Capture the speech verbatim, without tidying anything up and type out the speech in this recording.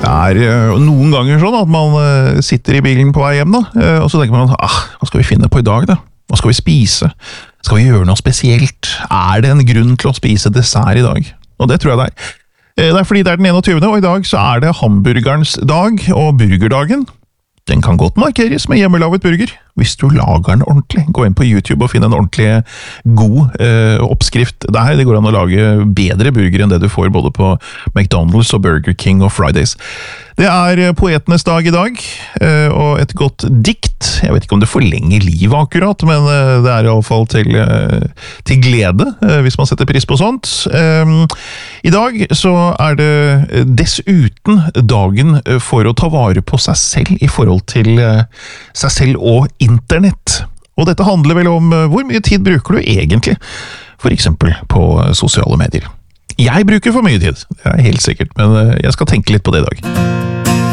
Det er uh, noen ganger sånn at man uh, sitter i bilen på vei hjem da, uh, og så tenker man, ah, hva skal vi finne på i dag da? Hva skal vi spise? Skal vi gjøre noe spesielt? Er det en grunn til å spise dessert i dag? Og det tror jeg det er. Uh, det er fordi det er den enogtyvende, og i dag så er det hamburgerens dag og burgerdagen. Den kan godt markeres med hjemmelaget burger, hvis du lager den ordentlig. Gå inn på YouTube og finn en ordentlig god eh, oppskrift der. Det går an å lage bedre burger enn det du får både på McDonald's og Burger King og Fridays. Det er poetenes dag i dag, eh, og et godt dikt. Jeg vet ikke om det forlenger livet akkurat, men eh, det er i alle fall til, eh, til glede, eh, hvis man setter pris på sånt. Eh, I dag så er det dessuten dagen for å ta vare på seg selv i forhold til eh, seg selv og internett. Og dette handler vel om hvor mye tid bruker du egentlig, for eksempel på sosiale medier. Jeg bruker for mye tid, det er helt sikkert, men jeg skal tenke litt på det i dag.